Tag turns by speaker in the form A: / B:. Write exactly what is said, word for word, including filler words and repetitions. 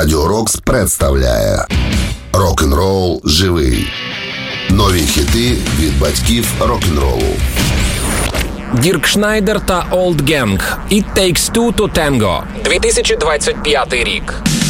A: Радіо Рокс представляє Рок-н-рол живий. Нові хіти від батьків рок-н-ролу.
B: Дірк Шнайдер та Old Gang. It Takes Two to Tango. дві тисячі двадцять п'ятий рік.